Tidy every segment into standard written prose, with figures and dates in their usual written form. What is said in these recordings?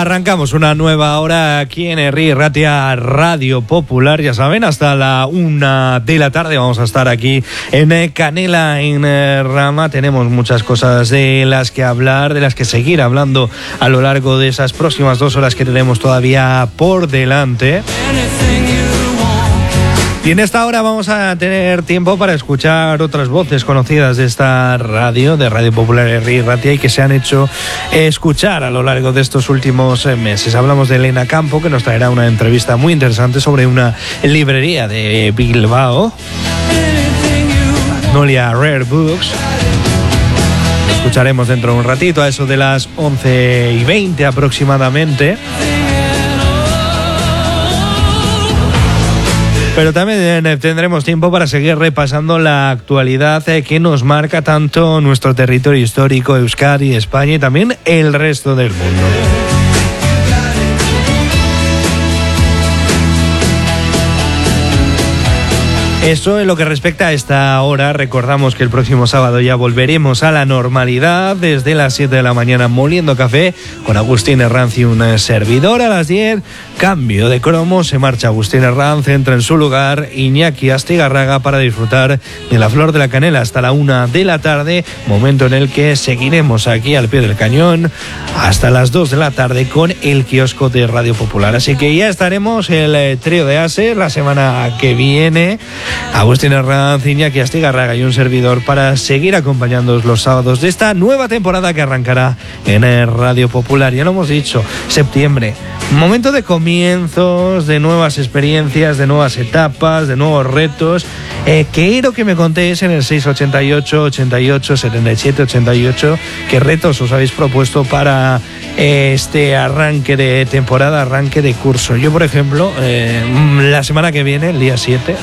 Arrancamos una nueva hora aquí en Herri Ratia Radio Popular, ya saben, hasta la 1 de la tarde vamos a estar aquí en Canela, en Rama. Tenemos muchas cosas de las que hablar, de las que seguir hablando a lo largo de esas próximas 2 horas que tenemos todavía por delante. Y en esta hora vamos a tener tiempo para escuchar otras voces conocidas de esta radio, de Radio Popular Herri Ratia, y que se han hecho escuchar a lo largo de estos últimos meses. Hablamos de Elena Campo, que nos traerá una entrevista muy interesante sobre una librería de Bilbao, Magnolia Rare Books. Lo escucharemos dentro de un ratito, a eso de las 11:20 aproximadamente. Pero también tendremos tiempo para seguir repasando la actualidad que nos marca tanto nuestro territorio histórico, Euskadi, España y también el resto del mundo. Eso en lo que respecta a esta hora. Recordamos que el próximo sábado ya volveremos a la normalidad desde las 7 de la mañana moliendo café con Agustín Herranz y un servidor. A las 10, cambio de cromo, se marcha Agustín Herranz, entra en su lugar Iñaki Astigarraga para disfrutar de la Flor de la Canela hasta la 1 de la tarde, momento en el que seguiremos aquí al pie del cañón hasta las 2 de la tarde con el kiosco de Radio Popular. Así que ya estaremos el trío de Ases la semana que viene. Agustín Herranz, Iñaki Astigarraga y un servidor para seguir acompañándoos los sábados de esta nueva temporada que arrancará en Radio Popular. Ya lo hemos dicho, septiembre, momento de comienzos, de nuevas experiencias, de nuevas etapas, de nuevos retos. Quiero que me contéis en el 688 88 77 88 qué retos os habéis propuesto para este arranque de temporada, arranque de curso. Yo, por ejemplo, la semana que viene, el día 7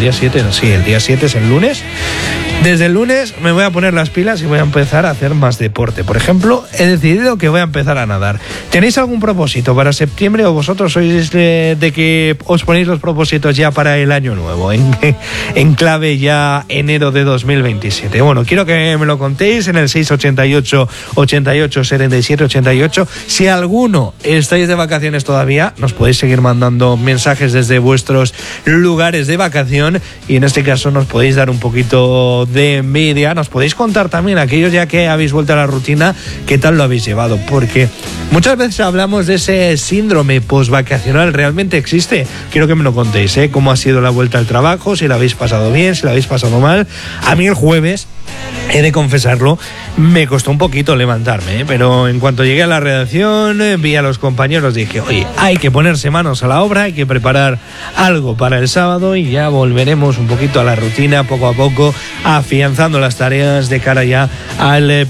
es el lunes. Desde el lunes me voy a poner las pilas y voy a empezar a hacer más deporte. Por ejemplo, he decidido que voy a empezar a nadar. ¿Tenéis algún propósito para septiembre o vosotros sois de que os ponéis los propósitos ya para el año nuevo, en clave ya enero de 2027? Bueno, quiero que me lo contéis en el 688 88 77 88. Si alguno estáis de vacaciones todavía, nos podéis seguir mandando mensajes desde vuestros lugares de vacación y en este caso nos podéis dar un poquito de envidia. Nos podéis contar también, aquellos ya que habéis vuelto a la rutina, qué tal lo habéis llevado, porque muchas veces hablamos de ese síndrome postvacacional. ¿Realmente existe? Quiero que me lo contéis, cómo ha sido la vuelta al trabajo, si la habéis pasado bien, si la habéis pasado mal. A mí el jueves, he de confesarlo, me costó un poquito levantarme, pero en cuanto llegué a la redacción, vi a los compañeros, dije, oye, hay que ponerse manos a la obra, hay que preparar algo para el sábado y ya volveremos un poquito a la rutina, poco a poco, afianzando las tareas de cara ya a la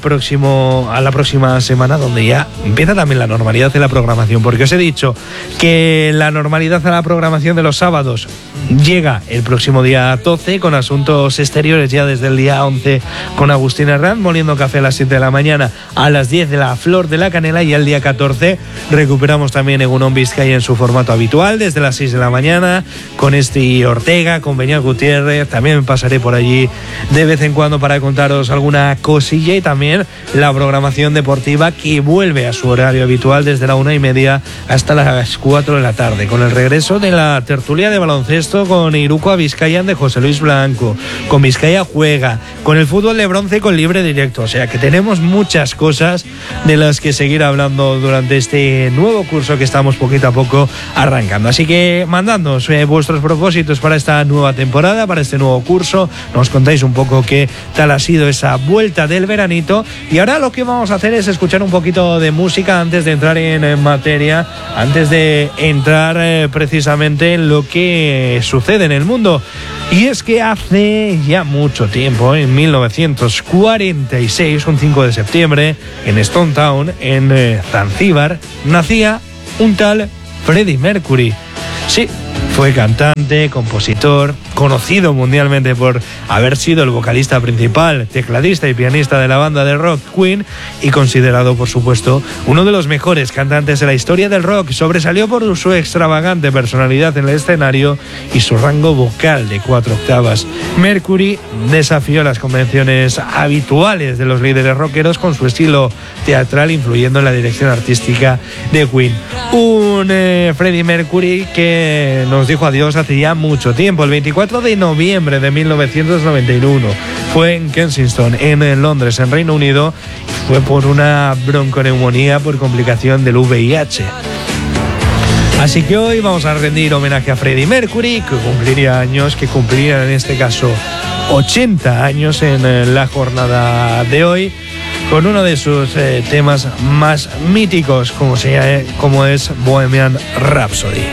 próxima semana, donde ya empieza también la normalidad de la programación, porque os he dicho que la normalidad a la programación de los sábados llega el próximo día 12 con asuntos exteriores ya desde el día 11 con Agustín Herranz, moliendo café a las 7 de la mañana, a las 10 de la Flor de la Canela, y el día 14 recuperamos también Egunon Vizcaya en su formato habitual desde las 6 de la mañana con Esti Ortega, con Beñat Gutiérrez. También me pasaré por allí de vez en cuando para contaros alguna cosilla, y también la programación deportiva que vuelve a su horario habitual desde la 1:30 hasta las 4 de la tarde, con el regreso de la tertulia de baloncesto con Iruko Vizcayan de José Luis Blanco, con Vizcaya Juega, con el fútbol de bronce con libre directo. O sea que tenemos muchas cosas de las que seguir hablando durante este nuevo curso que estamos poquito a poco arrancando. Así que mandadnos vuestros propósitos para esta nueva temporada, para este nuevo curso. Nos contáis un poco qué tal ha sido esa vuelta del veranito. Y ahora lo que vamos a hacer es escuchar un poquito de música antes de entrar en materia, antes de entrar precisamente en lo que sucede en el mundo. Y es que hace ya mucho tiempo, en 1946, un 5 de septiembre, en Stone Town, en Zanzíbar, nacía un tal Freddie Mercury. Sí, Fue cantante, compositor, conocido mundialmente por haber sido el vocalista principal, tecladista y pianista de la banda de rock Queen y considerado, por supuesto, uno de los mejores cantantes de la historia del rock. Sobresalió por su extravagante personalidad en el escenario y su rango vocal de 4 octavas. Mercury desafió las convenciones habituales de los líderes rockeros con su estilo teatral, influyendo en la dirección artística de Queen. Un Freddie Mercury que nos dijo adiós hace ya mucho tiempo. El 24 de noviembre de 1991 fue en Kensington, en Londres, en Reino Unido. Fue por una bronconeumonía por complicación del VIH. Así que hoy vamos a rendir homenaje a Freddie Mercury, que cumpliría en este caso 80 años en la jornada de hoy, con uno de sus temas más míticos, como es Bohemian Rhapsody.